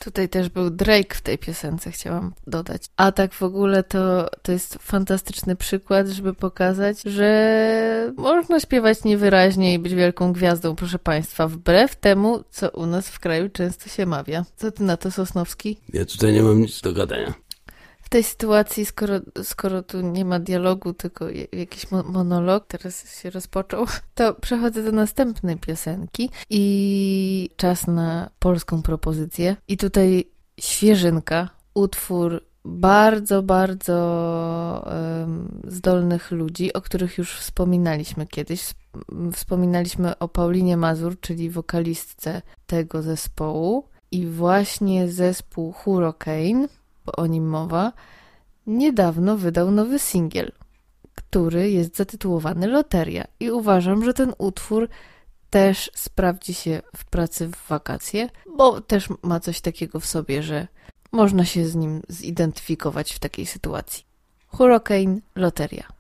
Tutaj też był Drake w tej piosence, chciałam dodać. A tak w ogóle to jest fantastyczny przykład, żeby pokazać, że można śpiewać niewyraźnie i być wielką gwiazdą, proszę Państwa, wbrew temu, co u nas w kraju często się mawia. Co ty na to, Sosnowski? Ja tutaj nie mam nic do gadania. W tej sytuacji, skoro tu nie ma dialogu, tylko jakiś monolog, teraz się rozpoczął, to przechodzę do następnej piosenki i czas na polską propozycję. I tutaj świeżynka, utwór bardzo, bardzo zdolnych ludzi, o których już wspominaliśmy kiedyś. Wspominaliśmy o Paulinie Mazur, czyli wokalistce tego zespołu i właśnie zespół Hurricane, bo o nim mowa, niedawno wydał nowy singiel, który jest zatytułowany Loteria i uważam, że ten utwór też sprawdzi się w pracy w wakacje, bo też ma coś takiego w sobie, że można się z nim zidentyfikować w takiej sytuacji. Hurricane, Loteria.